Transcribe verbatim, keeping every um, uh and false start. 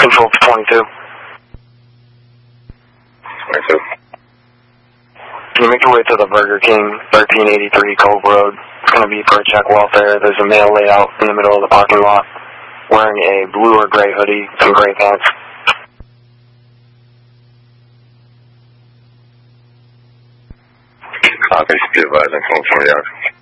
Control to twenty-two. twenty-two. Can you make your way to the Burger King, thirteen eighty-three Cove Road? It's going to be for check welfare. There's a male laid out in the middle of the parking lot wearing a blue or gray hoodie and gray pants. Copy, be advised, I'm calling twenty yards.